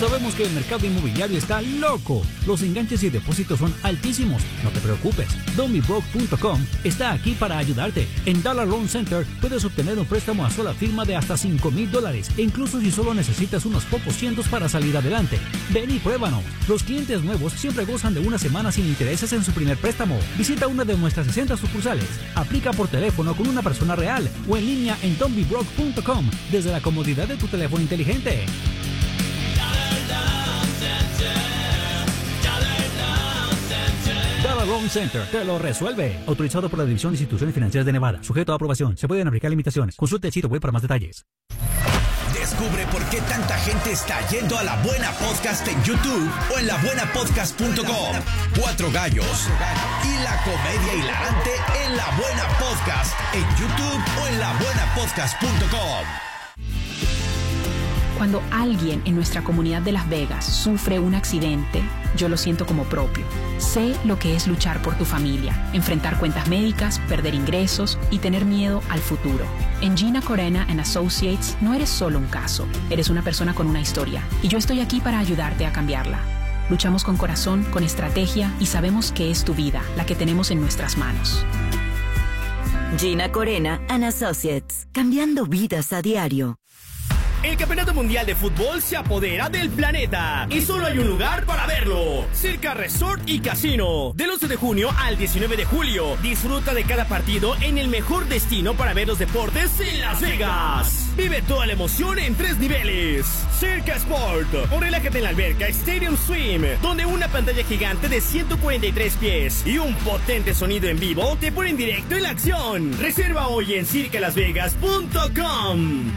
Sabemos que el mercado inmobiliario está loco. Los enganches y depósitos son altísimos. No te preocupes. DonBeBroke.com está aquí para ayudarte. En Dollar Loan Center puedes obtener un préstamo a sola firma de hasta $5,000, e incluso si solo necesitas unos pocos cientos para salir adelante. Ven y pruébanos. Los clientes nuevos siempre gozan de una semana sin intereses en su primer préstamo. Visita una de nuestras 60 sucursales. Aplica por teléfono con una persona real o en línea en DonBeBroke.com desde la comodidad de tu teléfono inteligente. Dollar Loan Center te lo resuelve. Autorizado por la División de Instituciones Financieras de Nevada. Sujeto a aprobación. Se pueden aplicar limitaciones. Consulte el sitio web para más detalles. Descubre por qué tanta gente está yendo a La Buena Podcast en YouTube o en labuenapodcast.com. 4 gallos y la comedia hilarante en La Buena Podcast en YouTube o en labuenapodcast.com. Cuando alguien en nuestra comunidad de Las Vegas sufre un accidente, yo lo siento como propio. Sé lo que es luchar por tu familia, enfrentar cuentas médicas, perder ingresos y tener miedo al futuro. En Gina Corena & Associates no eres solo un caso, eres una persona con una historia y yo estoy aquí para ayudarte a cambiarla. Luchamos con corazón, con estrategia y sabemos que es tu vida la que tenemos en nuestras manos. Gina Corena & Associates, cambiando vidas a diario. El Campeonato Mundial de Fútbol se apodera del planeta y solo hay un lugar para verlo: Circa Resort y Casino. Del 11 de junio al 19 de julio, disfruta de cada partido en el mejor destino para ver los deportes en Las Vegas. Vive toda la emoción en 3 niveles. Circa Sport, o relájate en la alberca Stadium Swim, donde una pantalla gigante de 143 pies y un potente sonido en vivo te ponen directo en la acción. Reserva hoy en circalasvegas.com.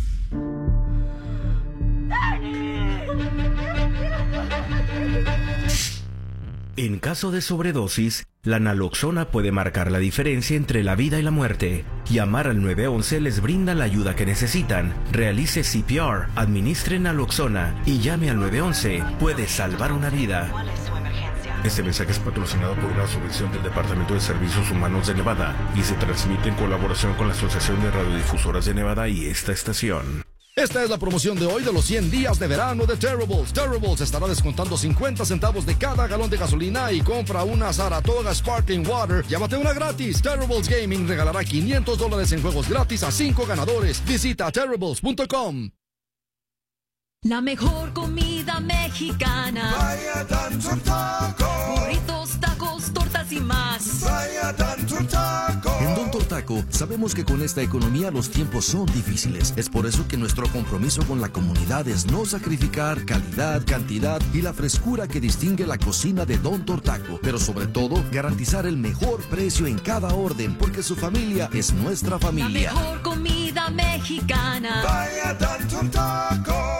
En caso de sobredosis, la naloxona puede marcar la diferencia entre la vida y la muerte. Llamar al 911 les brinda la ayuda que necesitan. Realice CPR, administre naloxona y llame al 911. Puede salvar una vida. Este mensaje es patrocinado por una subvención del Departamento de Servicios Humanos de Nevada y se transmite en colaboración con la Asociación de Radiodifusoras de Nevada y esta estación. Esta es la promoción de hoy de los 100 días de verano de Terribles. Terribles estará descontando 50 centavos de cada galón de gasolina y compra una Saratoga Sparkling Water. Llámate una gratis. Terribles Gaming regalará $500 en juegos gratis a 5 ganadores. Visita terribles.com. La mejor comida mexicana. Vaya Tanto Taco. Burritos, tacos, tortas y más. Vaya Tanto Taco. En Don Tortaco sabemos que con esta economía los tiempos son difíciles. Es por eso que nuestro compromiso con la comunidad es no sacrificar calidad, cantidad y la frescura que distingue la cocina de Don Tortaco. Pero sobre todo, garantizar el mejor precio en cada orden, porque su familia es nuestra familia. La mejor comida mexicana. Vaya Tanto Taco.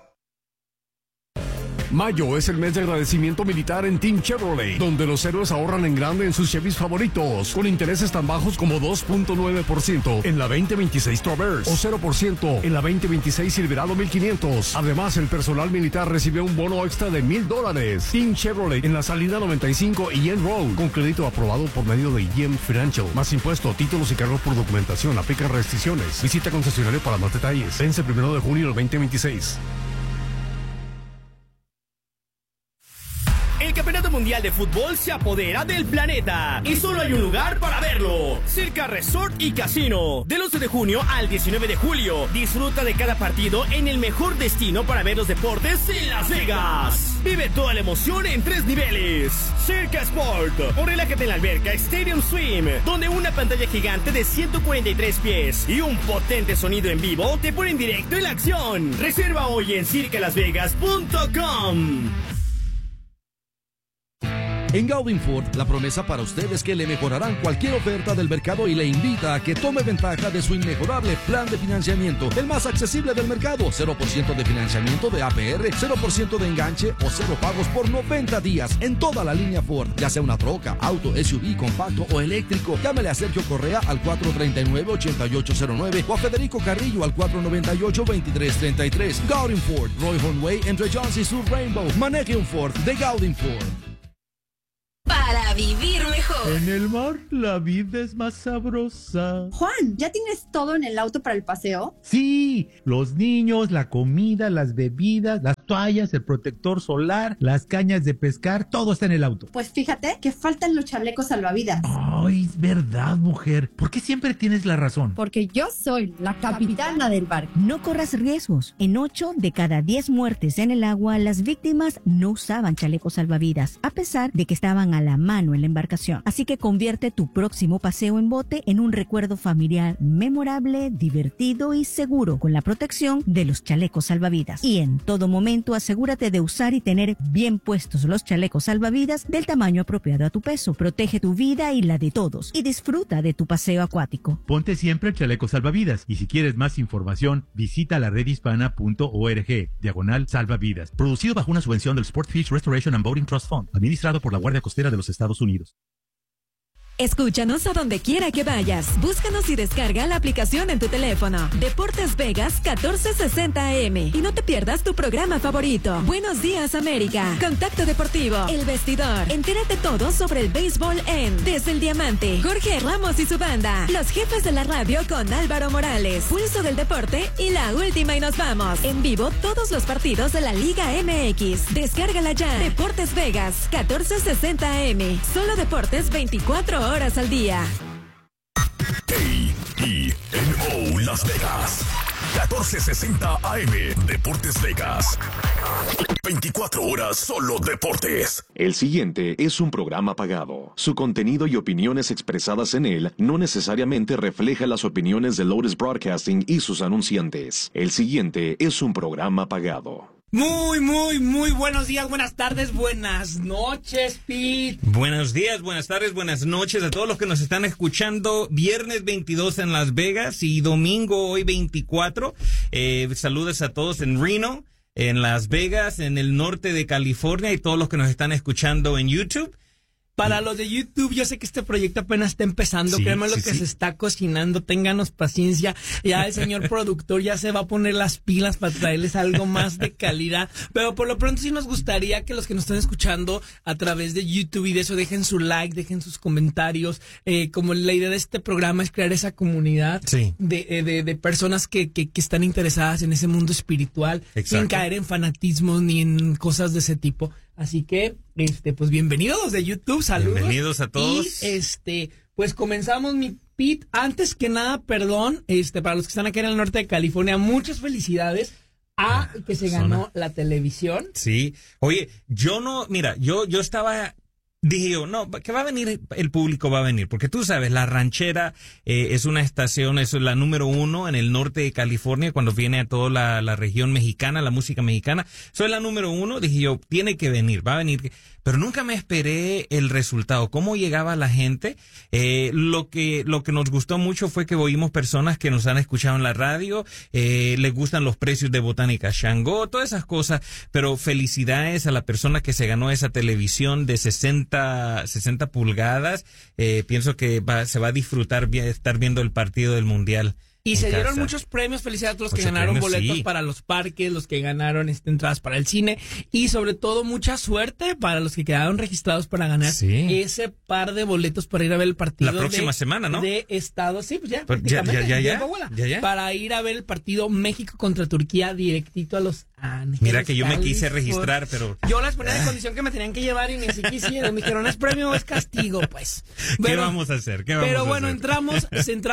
Mayo es el mes de agradecimiento militar en Team Chevrolet, donde los héroes ahorran en grande en sus Chevys favoritos, con intereses tan bajos como 2.9% en la 2026 Traverse o 0% en la 2026 Silverado 1500. Además, el personal militar recibe un bono extra de $1,000. Team Chevrolet en la salida 95 y Yen Road, con crédito aprobado por medio de Yen Financial. Más impuesto, títulos y cargos por documentación. Aplican restricciones. Visita concesionario para más detalles. Vence el 1 de junio del 2026. El Campeonato Mundial de Fútbol se apodera del planeta y solo hay un lugar para verlo: Circa Resort y Casino. Del 11 de junio al 19 de julio, disfruta de cada partido en el mejor destino para ver los deportes en Las Vegas. Vive toda la emoción en 3 niveles. Circa Sport, o relájate en la alberca Stadium Swim, donde una pantalla gigante de 143 pies y un potente sonido en vivo te ponen directo en la acción. Reserva hoy en circalasvegas.com. En Gaudin Ford, la promesa para usted es que le mejorarán cualquier oferta del mercado y le invita a que tome ventaja de su inmejorable plan de financiamiento, el más accesible del mercado. 0% de financiamiento de APR, 0% de enganche o 0 pagos por 90 días en toda la línea Ford, ya sea una troca, auto, SUV, compacto o eléctrico. Llámele a Sergio Correa al 439-8809 o a Federico Carrillo al 498-2333. Gaudin Ford, Roy Way entre Jones y Sur Rainbow. Maneje un Ford de Gaudin Ford. Para para vivir mejor. En el mar la vida es más sabrosa. Juan, ¿ya tienes todo en el auto para el paseo? Sí, los niños, la comida, las bebidas, las toallas, el protector solar, las cañas de pescar, todo está en el auto. Pues fíjate que faltan los chalecos salvavidas. Ay, es verdad, mujer. ¿Por qué siempre tienes la razón? Porque yo soy la capitana del barco. No corras riesgos. En 8 de cada 10 muertes en el agua, las víctimas no usaban chalecos salvavidas, a pesar de que estaban a la mano en la embarcación. Así que convierte tu próximo paseo en bote en un recuerdo familiar memorable, divertido y seguro, con la protección de los chalecos salvavidas. Y en todo momento asegúrate de usar y tener bien puestos los chalecos salvavidas del tamaño apropiado a tu peso. Protege tu vida y la de todos y disfruta de tu paseo acuático. Ponte siempre el chaleco salvavidas y si quieres más información, visita la redhispana.org/salvavidas. Producido bajo una subvención del Sportfish Restoration and Boating Trust Fund, administrado por la Guardia Costera de los Estados Unidos. Escúchanos a donde quiera que vayas. Búscanos y descarga la aplicación en tu teléfono. Deportes Vegas 1460 AM. Y no te pierdas tu programa favorito. Buenos Días América. Contacto Deportivo. El Vestidor. Entérate todo sobre el béisbol en Desde el Diamante. Jorge Ramos y su banda. Los jefes de la radio con Álvaro Morales. Pulso del Deporte y La Última y Nos Vamos. En vivo todos los partidos de la Liga MX. Descárgala ya. Deportes Vegas 1460 AM. Solo deportes 24 horas al día. KENO Las Vegas 1460 AM. Deportes Vegas. 24 horas solo deportes. El siguiente es un programa pagado. Su contenido y opiniones expresadas en él no necesariamente refleja las opiniones de Lotus Broadcasting y sus anunciantes. El siguiente es un programa pagado. Muy buenos días, buenas tardes, buenas noches, Pete. Buenos días, buenas tardes, buenas noches a todos los que nos están escuchando. Viernes 22 en Las Vegas y domingo hoy 24. Saludos a todos en Reno, en Las Vegas, en el norte de California y todos los que nos están escuchando en YouTube. Para los de YouTube, yo sé que este proyecto apenas está empezando, créanme lo que se está cocinando, ténganos paciencia, ya el señor productor ya se va a poner las pilas para traerles algo más de calidad, pero por lo pronto sí nos gustaría que los que nos están escuchando a través de YouTube y de eso dejen su like, dejen sus comentarios, como la idea de este programa es crear esa comunidad de personas que están interesadas en ese mundo espiritual, sin caer en fanatismos ni en cosas de ese tipo. Así que, pues bienvenidos de YouTube, saludos. Bienvenidos a todos. Y, pues comenzamos, mi Pete. Antes que nada, perdón, para los que están aquí en el norte de California, muchas felicidades a que se ganó la televisión. Sí. Oye, yo estaba... Dije yo, no, que va a venir, el público va a venir, porque tú sabes, La Ranchera es una estación, es la número 1 en el norte de California, cuando viene a toda la región mexicana, la música mexicana, soy la número 1, dije yo, tiene que venir, va a venir, pero nunca me esperé el resultado, cómo llegaba la gente. Lo que nos gustó mucho fue que oímos personas que nos han escuchado en la radio, les gustan los precios de Botánica Shango, todas esas cosas, pero felicidades a la persona que se ganó esa televisión de 60 pulgadas. Pienso que se va a disfrutar estar viendo el partido del Mundial. Y se dieron muchos premios, felicidades a todos los que ganaron boletos para los parques, los que ganaron entradas para el cine y sobre todo mucha suerte para los que quedaron registrados para ganar ese par de boletos para ir a ver el partido. La próxima semana, ¿no? De Estados, sí, pues ya, ya. Para ir a ver el partido México contra Turquía directito a Los Ángeles. Mira que yo me quise registrar, pero... Yo les ponía de condición que me tenían que llevar y ni siquiera quisieron. Me dijeron, es premio o es castigo, pues. ¿Qué vamos a hacer? Pero bueno, entramos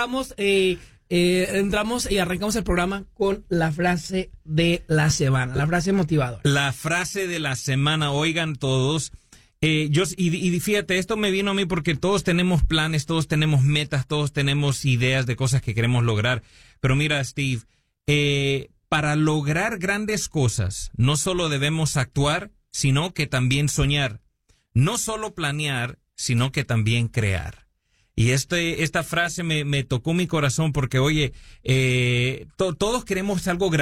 y arrancamos el programa con la frase de la semana, la frase motivadora. La frase de la semana, oigan todos, y fíjate, esto me vino a mí porque todos tenemos planes, todos tenemos metas, todos tenemos ideas de cosas que queremos lograr, pero mira, Steve, para lograr grandes cosas, no solo debemos actuar, sino que también soñar, no solo planear, sino que también crear. Y esta frase me tocó mi corazón porque, oye, todos queremos algo grande.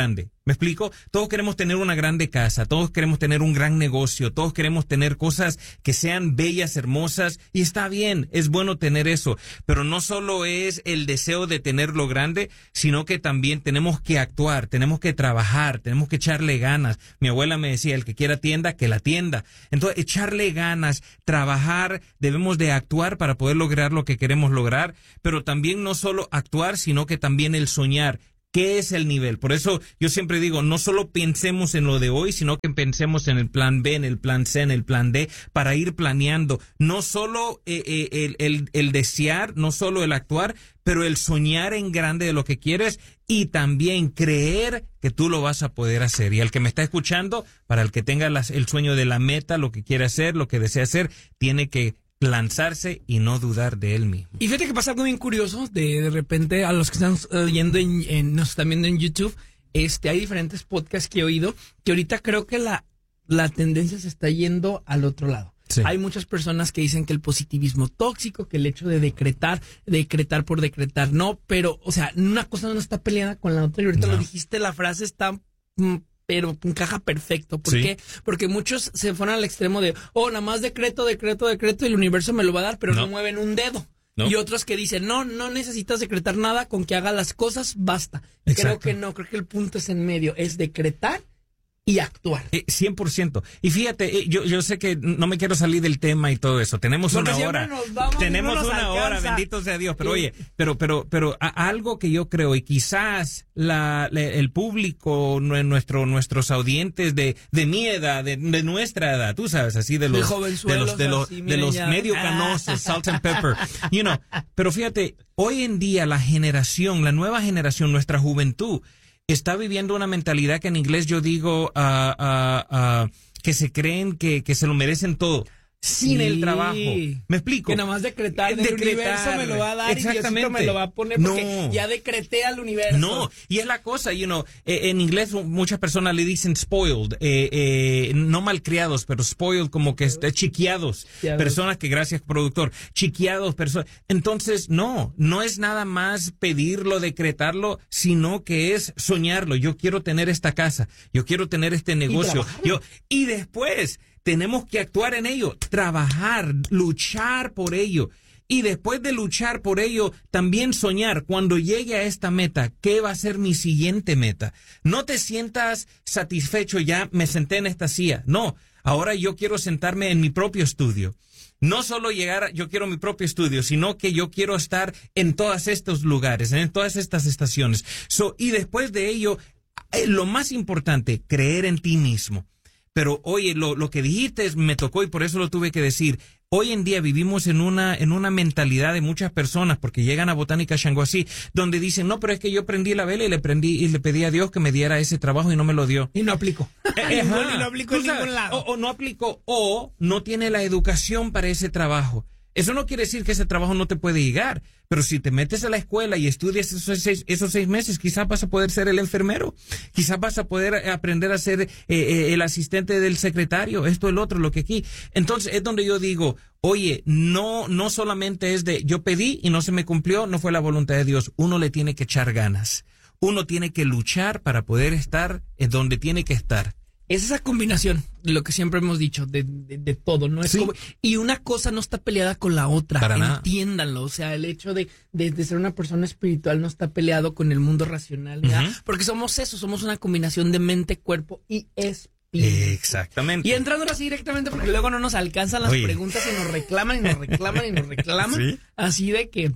¿Me explico? Todos queremos tener una grande casa, todos queremos tener un gran negocio, todos queremos tener cosas que sean bellas, hermosas, y está bien, es bueno tener eso, pero no solo es el deseo de tener lo grande, sino que también tenemos que actuar, tenemos que trabajar, tenemos que echarle ganas. Mi abuela me decía, el que quiera tienda, que la tienda. Entonces, echarle ganas, trabajar, debemos de actuar para poder lograr lo que queremos lograr, pero también no solo actuar, sino que también el soñar. ¿Qué es el nivel? Por eso yo siempre digo, no solo pensemos en lo de hoy, sino que pensemos en el plan B, en el plan C, en el plan D, para ir planeando. No solo el desear, no solo el actuar, pero el soñar en grande de lo que quieres y también creer que tú lo vas a poder hacer. Y al que me está escuchando, para el que tenga el sueño de la meta, lo que quiere hacer, lo que desea hacer, tiene que lanzarse y no dudar de él mismo. Y fíjate que pasa algo bien curioso, de repente a los que están oyendo nos están viendo en YouTube, hay diferentes podcasts que he oído, que ahorita creo que la tendencia se está yendo al otro lado. Sí. Hay muchas personas que dicen que el positivismo tóxico, que el hecho de decretar por decretar, no, pero, o sea, una cosa no está peleada con la otra, y ahorita lo dijiste, la frase está pero encaja perfecto. ¿Por qué? Porque muchos se fueron al extremo de, nada más decreto, y el universo me lo va a dar, pero no mueven un dedo. No. Y otros que dicen, no necesitas decretar nada, con que haga las cosas, basta. Exacto. Creo que el punto es en medio, es decretar y actuar. 100%. Y fíjate, yo sé que no me quiero salir del tema y todo eso. Tenemos una hora. Tenemos una hora, bendito sea Dios. Pero oye, pero algo que yo creo, y quizás el público, nuestros audientes de mi edad, de nuestra edad, tú sabes, así de los medio canosos, salt and pepper, pero fíjate, hoy en día la nueva generación, nuestra juventud, está viviendo una mentalidad que en inglés yo digo que se creen que se lo merecen todo. Sin el trabajo. ¿Me explico? Que nada más decretar. El universo me lo va a dar. Exactamente. Y Diosito me lo va a poner porque ya decreté al universo. No, y es la cosa, en inglés muchas personas le dicen spoiled, no malcriados, pero spoiled como que chiqueados. Personas que, gracias productor, chiqueados, personas. Entonces, no es nada más pedirlo, decretarlo, sino que es soñarlo. Yo quiero tener esta casa, yo quiero tener este negocio. Y después tenemos que actuar en ello, trabajar, luchar por ello. Y después de luchar por ello, también soñar cuando llegue a esta meta, ¿qué va a ser mi siguiente meta? No te sientas satisfecho, ya me senté en esta silla. No, ahora yo quiero sentarme en mi propio estudio. No solo yo quiero mi propio estudio, sino que yo quiero estar en todos estos lugares, en todas estas estaciones. Y después de ello, lo más importante, creer en ti mismo. Pero oye, lo que dijiste me tocó y por eso lo tuve que decir. Hoy en día vivimos en una mentalidad de muchas personas, porque llegan a Botánica Shanguasí, donde dicen, no, pero es que yo prendí la vela y le pedí a Dios que me diera ese trabajo y no me lo dio. Y no aplicó. Y no aplicó en ningún lado. O no aplicó, o no tiene la educación para ese trabajo. Eso no quiere decir que ese trabajo no te puede llegar, pero si te metes a la escuela y estudias esos 6 meses, quizás vas a poder ser el enfermero, quizás vas a poder aprender a ser el asistente del secretario, esto, el otro, lo que aquí. Entonces es donde yo digo, oye, no solamente es de yo pedí y no se me cumplió, no fue la voluntad de Dios. Uno le tiene que echar ganas, uno tiene que luchar para poder estar en donde tiene que estar. Es esa combinación de lo que siempre hemos dicho, de todo, ¿no? Es como, y una cosa no está peleada con la otra, entiéndanlo. O sea, el hecho de ser una persona espiritual no está peleado con el mundo racional, ¿verdad? Porque somos una combinación de mente, cuerpo y espíritu. Exactamente. Y entrando así directamente, porque luego no nos alcanzan las preguntas y nos reclaman y nos reclaman y nos reclaman. ¿Sí? Así de que,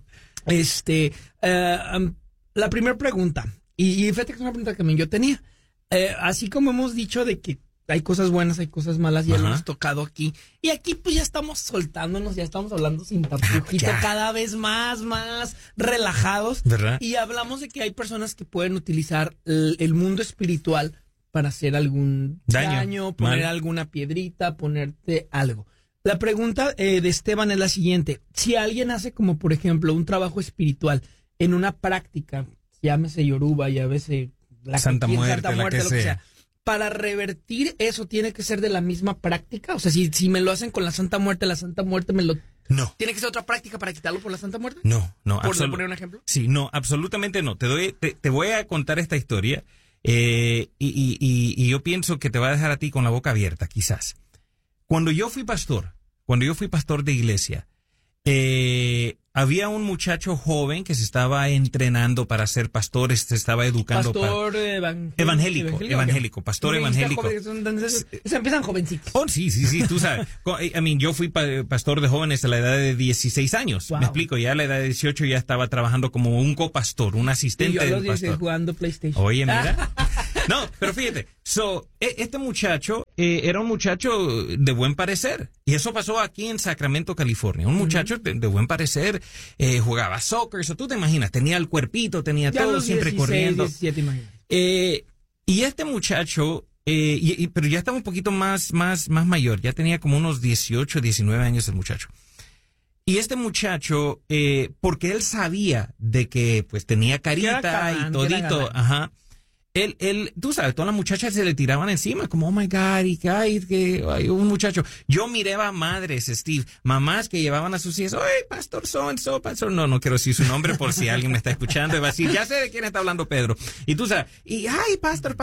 la primera pregunta, y fíjate que es una pregunta que también yo tenía. Así como hemos dicho de que hay cosas buenas, hay cosas malas, ya lo hemos tocado aquí. Y aquí pues ya estamos soltándonos, ya estamos hablando sin tapujito, cada vez más relajados. ¿Verdad? Y hablamos de que hay personas que pueden utilizar el mundo espiritual para hacer algún daño, poner alguna piedrita, ponerte algo. La pregunta de Esteban es la siguiente. Si alguien hace como, por ejemplo, un trabajo espiritual en una práctica, llámese Yoruba, llámese Santa Muerte, lo que sea. Para revertir eso, ¿tiene que ser de la misma práctica? O sea, si me lo hacen con la Santa Muerte me lo... No. ¿Tiene que ser otra práctica para quitarlo por la Santa Muerte? No. ¿Por poner un ejemplo? Sí, no, absolutamente no. Te voy a contar esta historia Y yo pienso que te va a dejar a ti con la boca abierta, quizás. Cuando yo fui pastor de iglesia, había un muchacho joven que se estaba entrenando para ser pastor, se estaba educando. Pastor evangélico, pastor evangélico. Se empiezan jovencitos. Oh, sí, tú sabes. Yo fui pastor de jóvenes a la edad de 16 años. Wow. Me explico, ya a la edad de 18 ya estaba trabajando como un copastor, un asistente del pastor. Y yo a los 16 jugando PlayStation. Oye, mira. No, pero fíjate, este muchacho era un muchacho de buen parecer. Y eso pasó aquí en Sacramento, California. Un muchacho de buen parecer, jugaba soccer, tú te imaginas, tenía el cuerpito, tenía ya todo, siempre 16, corriendo. 17, y este muchacho, pero ya estaba un poquito más mayor, ya tenía como unos 18, 19 años el muchacho. Y este muchacho, porque él sabía de que pues tenía carita y todito, ajá. Tú sabes, todas las muchachas se le tiraban encima, como, oh my God, y un muchacho. Yo miraba madres, Steve, mamás que llevaban a sus hijas, oye, pastor pastor. No quiero decir su nombre por si alguien me está escuchando y va a decir, ya sé de quién está hablando Pedro. Y tú sabes, ay, pastor.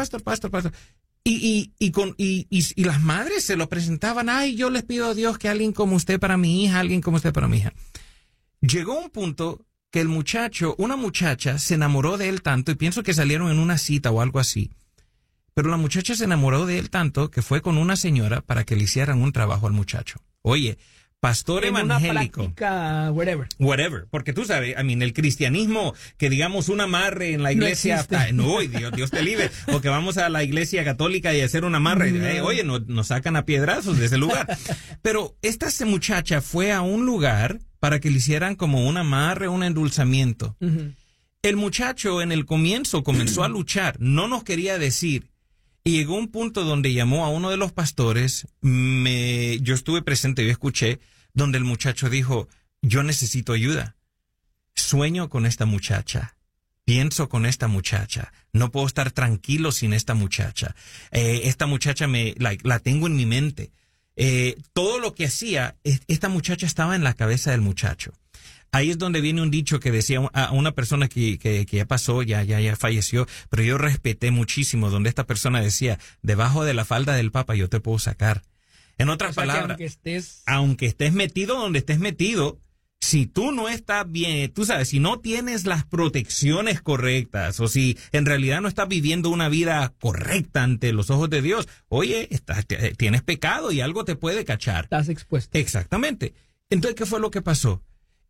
Y las madres se lo presentaban, ay, yo les pido a Dios que alguien como usted para mi hija, alguien como usted para mi hija. Llegó un punto que una muchacha se enamoró de él tanto, y pienso que salieron en una cita o algo así, pero la muchacha se enamoró de él tanto que fue con una señora para que le hicieran un trabajo al muchacho. Oye, pastor evangélico. Una práctica, whatever, porque tú sabes, el cristianismo, que digamos un amarre en la iglesia, no, Dios te libre, o que vamos a la iglesia católica y hacer un amarre, no. Oye, nos sacan a piedrazos de ese lugar. Pero esta muchacha fue a un lugar para que le hicieran como un amarre, un endulzamiento. Uh-huh. El muchacho en el comienzo comenzó a luchar, no nos quería decir, y llegó un punto donde llamó a uno de los pastores, yo estuve presente, yo escuché, donde el muchacho dijo, yo necesito ayuda, sueño con esta muchacha, pienso con esta muchacha, no puedo estar tranquilo sin esta muchacha, esta muchacha la tengo en mi mente. Todo lo que hacía, esta muchacha estaba en la cabeza del muchacho. Ahí es donde viene un dicho que decía a una persona que ya pasó, ya falleció, pero yo respeté muchísimo, donde esta persona decía, debajo de la falda del Papa yo te puedo sacar. En otras palabras, aunque estés metido donde estés metido, si tú no estás bien, tú sabes, si no tienes las protecciones correctas, o si en realidad no estás viviendo una vida correcta ante los ojos de Dios, oye, tienes pecado y algo te puede cachar. Estás expuesto. Exactamente. Entonces, ¿qué fue lo que pasó?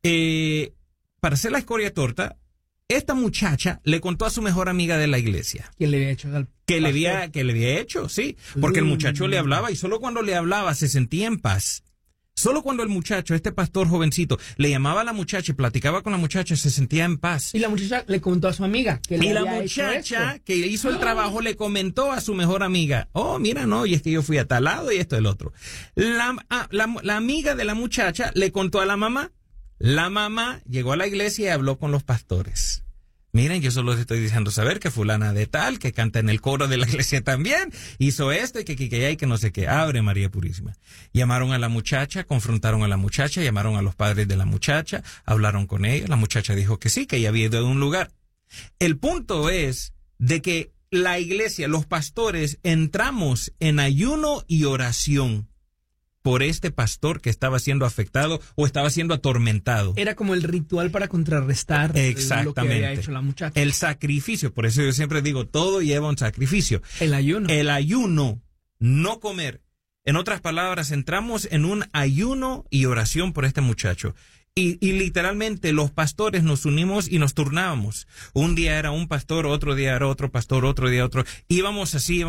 Para hacer la historia corta, esta muchacha le contó a su mejor amiga de la iglesia. ¿Quién le había hecho? Que le había hecho, sí. Porque el muchacho le hablaba y solo cuando le hablaba se sentía en paz. Solo cuando el muchacho, este pastor jovencito, le llamaba a la muchacha y platicaba con la muchacha, se sentía en paz. Y la muchacha le contó a su amiga que le había muchacha hecho esto. Que hizo el trabajo le comentó a su mejor amiga, oh, mira, no, y es que yo fui a tal lado y esto el otro. La amiga de la muchacha le contó a la mamá. La mamá llegó a la iglesia y habló con los pastores. Miren, yo solo les estoy diciendo saber que fulana de tal, que canta en el coro de la iglesia también, hizo esto y que no sé qué. Abre María Purísima. Llamaron a la muchacha, confrontaron a la muchacha, llamaron a los padres de la muchacha, hablaron con ella. La muchacha dijo que sí, que ella había ido a un lugar. El punto es de que la iglesia, los pastores, entramos en ayuno y oración por este pastor que estaba siendo afectado o estaba siendo atormentado. Era como el ritual para contrarrestar lo que había hecho la muchacha. El sacrificio, por eso yo siempre digo, todo lleva un sacrificio. El ayuno, no comer. En otras palabras, entramos en un ayuno y oración por este muchacho. Y literalmente los pastores nos unimos y nos turnábamos. Un día era un pastor, otro día era otro pastor, otro día otro. Íbamos así.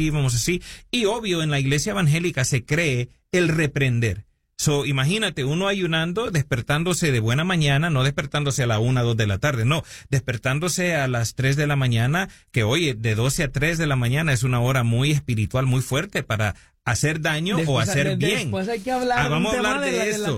Y obvio, en la iglesia evangélica se cree el reprender. Imagínate, uno ayunando, despertándose de buena mañana, no despertándose a la 1, 2 de la tarde, no, despertándose a las 3 de la mañana, que oye, de 12 a 3 de la mañana es una hora muy espiritual, muy fuerte para hacer daño o hacer bien. Después hay que hablar, vamos a hablar de eso.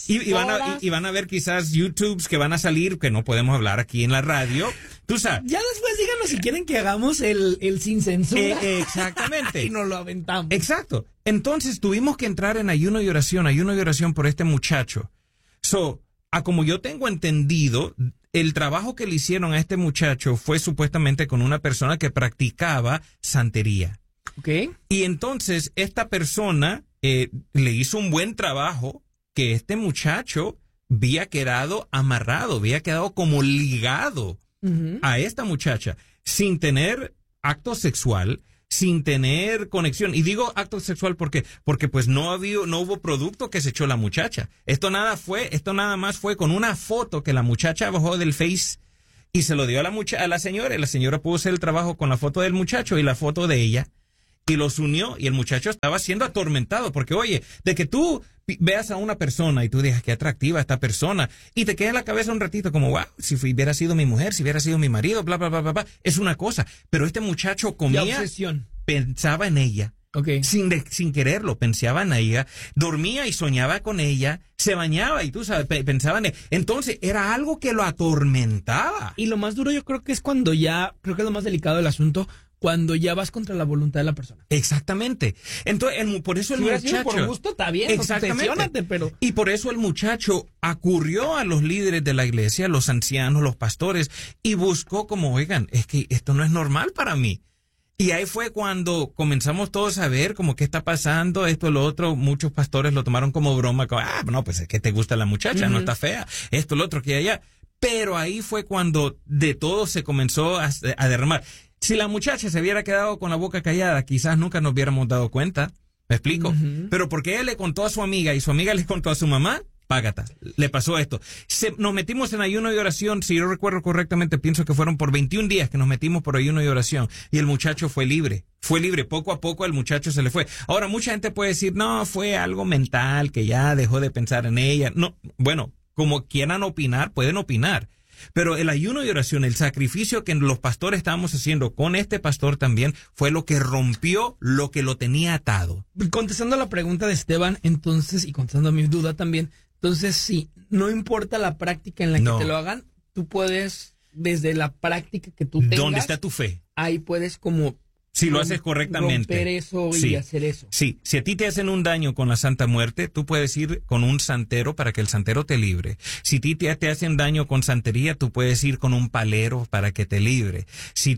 Y van a ver quizás YouTubes que van a salir, que no podemos hablar aquí en la radio. Tú sabes. Ya después díganos si quieren que hagamos el sin censura. Exactamente. Y nos lo aventamos. Exacto. Entonces tuvimos que entrar en ayuno y oración por este muchacho. A como yo tengo entendido, el trabajo que le hicieron a este muchacho fue supuestamente con una persona que practicaba santería. Okay. Y entonces esta persona le hizo un buen trabajo, que este muchacho había quedado amarrado, había quedado como ligado a esta muchacha, sin tener acto sexual, sin tener conexión. Y digo acto sexual porque pues no hubo producto que se echó la muchacha. Esto nada más fue con una foto que la muchacha bajó del Face y se lo dio a la señora, y la señora pudo hacer el trabajo con la foto del muchacho y la foto de ella, y los unió, y el muchacho estaba siendo atormentado, porque oye, de que tú veas a una persona y tú digas qué atractiva esta persona, y te queda en la cabeza un ratito como, wow, si hubiera sido mi mujer, si hubiera sido mi marido, bla, bla, bla, bla, bla, es una cosa. Pero este muchacho comía, pensaba en ella. Okay. Sin quererlo, pensaba en ella, dormía y soñaba con ella, se bañaba y tú sabes, pensaba en ella. Entonces era algo que lo atormentaba. Y lo más duro yo creo que es cuando ya, creo que es lo más delicado del asunto, cuando ya vas contra la voluntad de la persona. Exactamente. Entonces, por eso el muchacho... por gusto está bien, exactamente. Pero... Y por eso el muchacho acurrió a los líderes de la iglesia, los ancianos, los pastores, y buscó como, oigan, es que esto no es normal para mí. Y ahí fue cuando comenzamos todos a ver como qué está pasando, esto, lo otro. Muchos pastores lo tomaron como broma, como, no, pues es que te gusta la muchacha, no está fea, esto, lo otro, que allá. Pero ahí fue cuando de todo se comenzó a derramar. Si la muchacha se hubiera quedado con la boca callada, quizás nunca nos hubiéramos dado cuenta. ¿Me explico? Pero porque él le contó a su amiga y su amiga le contó a su mamá, págata, le pasó esto. Nos metimos en ayuno y oración, si yo recuerdo correctamente, pienso que fueron por 21 días que nos metimos por ayuno y oración, y el muchacho fue libre. Poco a poco el muchacho se le fue. Ahora, mucha gente puede decir, no, fue algo mental, que ya dejó de pensar en ella. No, bueno, como quieran opinar, pueden opinar. Pero el ayuno y oración, el sacrificio que los pastores estábamos haciendo con este pastor también, fue lo que rompió lo que lo tenía atado. Contestando a la pregunta de Esteban, entonces, y contestando a mi duda también, entonces sí, no importa la práctica en la que te lo hagan, tú puedes, desde la práctica que tú tengas. ¿Dónde está tu fe? Ahí puedes como... Si lo haces correctamente. Romper eso y hacer eso. Sí, si a ti te hacen un daño con la Santa Muerte, tú puedes ir con un santero para que el santero te libre. Si a ti te hacen daño con santería, tú puedes ir con un palero para que te libre. Si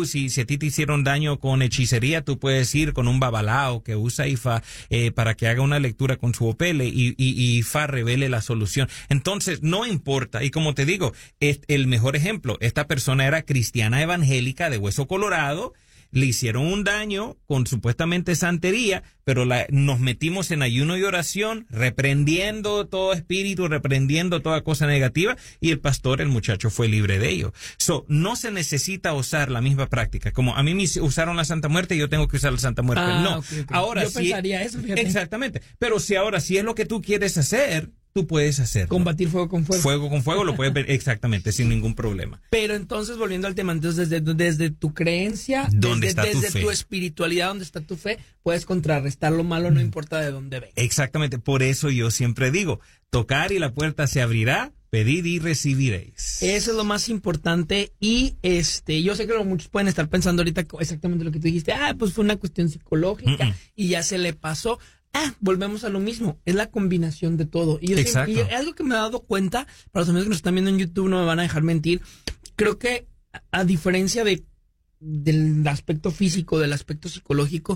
a ti te hicieron daño con hechicería, tú puedes ir con un babalao que usa Ifá para que haga una lectura con su opele y Ifá revele la solución. Entonces, no importa. Y como te digo, el mejor ejemplo, esta persona era cristiana evangélica de Hueso Colorado. Le hicieron un daño con supuestamente santería, pero nos metimos en ayuno y oración, reprendiendo todo espíritu, reprendiendo toda cosa negativa, y el muchacho fue libre de ello. No se necesita usar la misma práctica. Como a mí me usaron la Santa Muerte, yo tengo que usar la Santa Muerte. No, okay. Ahora yo pensaría eso, fíjate. Exactamente. Pero si es lo que tú quieres hacer, tú puedes hacerlo. Combatir fuego con fuego. Fuego con fuego lo puedes ver exactamente, sin ningún problema. Pero entonces, volviendo al tema, entonces desde tu creencia, desde tu espiritualidad, donde está tu fe, puedes contrarrestar lo malo, no importa de dónde venga. Exactamente, por eso yo siempre digo, tocar y la puerta se abrirá, pedid y recibiréis. Eso es lo más importante. Y yo sé que muchos pueden estar pensando ahorita exactamente lo que tú dijiste, pues fue una cuestión psicológica y ya se le pasó. Volvemos a lo mismo, es la combinación de todo. Y algo que me he dado cuenta, para los amigos que nos están viendo en YouTube no me van a dejar mentir, creo que a diferencia del aspecto físico, del aspecto psicológico,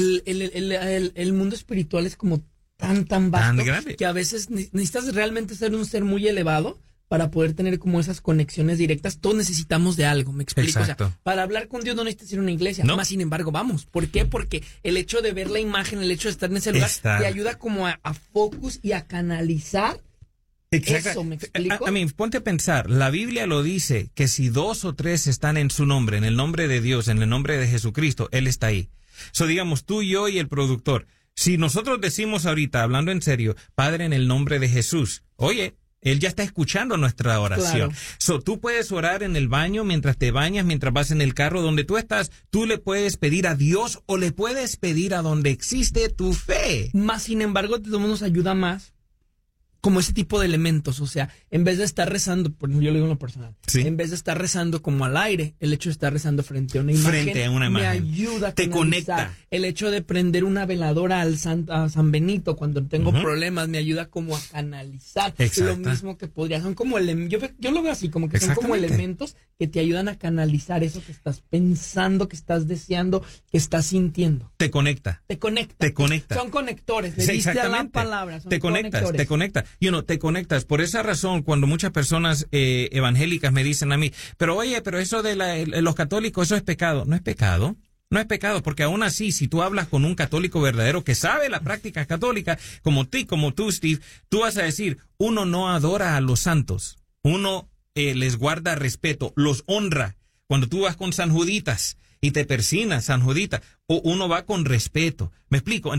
el mundo espiritual es como tan vasto que a veces necesitas realmente ser un ser muy elevado para poder tener como esas conexiones directas. Todos necesitamos de algo, me explico. Exacto. O sea, para hablar con Dios no necesitas ir a una iglesia. No. Más sin embargo, vamos. ¿Por qué? Porque el hecho de ver la imagen, el hecho de estar en ese lugar, te ayuda como a focus y a canalizar. Exacto. Eso, ¿me explico? A mí, ponte a pensar, la Biblia lo dice, que si 2 o 3 están en su nombre, en el nombre de Dios, en el nombre de Jesucristo, Él está ahí. Digamos, tú, yo y el productor. Si nosotros decimos ahorita, hablando en serio, Padre, en el nombre de Jesús, oye, Él ya está escuchando nuestra oración. Claro. Tú puedes orar en el baño, mientras te bañas, mientras vas en el carro, donde tú estás. Tú le puedes pedir a Dios o le puedes pedir a donde existe tu fe. Más sin embargo, todo nos ayuda más como ese tipo de elementos, o sea, en vez de estar rezando, yo lo digo en lo personal, en vez de estar rezando como al aire, el hecho de estar rezando frente a una imagen, me ayuda a te conecta. El hecho de prender una veladora a San Benito cuando tengo problemas me ayuda como a canalizar. Lo mismo que podría, son como yo lo veo así, como que son como elementos que te ayudan a canalizar eso que estás pensando, que estás deseando, que estás sintiendo. Te conecta. Son conectores, le diste a la palabra, son te conecta. Te conectas. Por esa razón, cuando muchas personas evangélicas me dicen a mí, pero eso de los católicos, eso es pecado. No es pecado. No es pecado, porque aún así, si tú hablas con un católico verdadero que sabe la práctica católica, como tú, Steve, tú vas a decir, uno no adora a los santos. Uno les guarda respeto, los honra. Cuando tú vas con San Juditas y te persinas, San Judita, uno va con respeto. ¿Me explico?